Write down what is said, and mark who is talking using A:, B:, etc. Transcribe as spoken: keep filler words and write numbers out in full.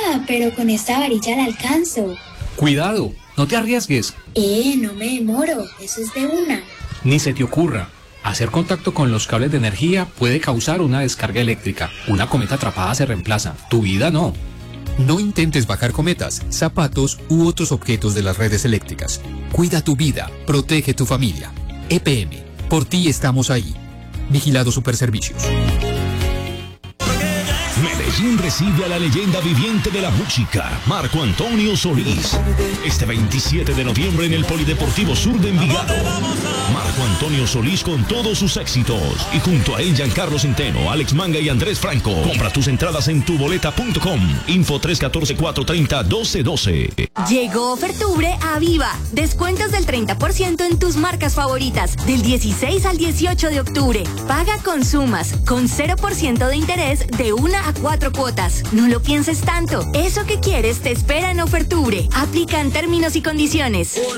A: Ah, pero con esta varilla la alcanzo.
B: Cuidado, no te arriesgues.
A: Eh, no me demoro, eso es de una.
B: Ni se te ocurra. Hacer contacto con los cables de energía puede causar una descarga eléctrica. Una cometa atrapada se reemplaza. Tu vida no.
C: No intentes bajar cometas, zapatos u otros objetos de las redes eléctricas. Cuida tu vida, protege tu familia. E P M, por ti estamos ahí. Vigilado Superservicios.
D: Medellín recibe a la leyenda viviente de la música, Marco Antonio Solís, este veintisiete de noviembre en el Polideportivo Sur de Envigado. Marco Antonio Solís con todos sus éxitos y junto a él Giancarlo Centeno, Alex Manga y Andrés Franco. Compra tus entradas en tuboleta punto com. Info tres uno cuatro, cuatro tres cero, uno dos uno dos.
E: Llegó Ofertubre a Viva. Descuentos del treinta por ciento en tus marcas favoritas del dieciséis al dieciocho de octubre. Paga con sumas, con cero por ciento de interés de una a cuatro cuotas. No lo pienses tanto. Eso que quieres te espera en Ofertubre. Aplican términos y condiciones.